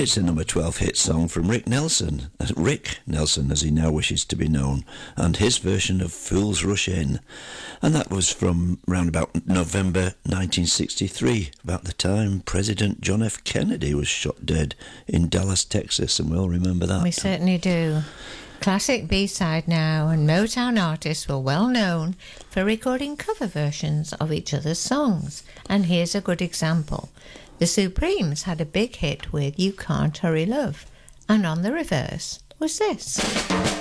It's a number 12 hit song from Rick Nelson as he now wishes to be known, and his version of Fools Rush In. And that was from round about November 1963, about the time President John F. Kennedy was shot dead in Dallas, Texas, and we all remember that. We certainly do. Classic B-side now, and Motown artists were well known for recording cover versions of each other's songs. And here's a good example. The Supremes had a big hit with You Can't Hurry Love, and on the reverse was this.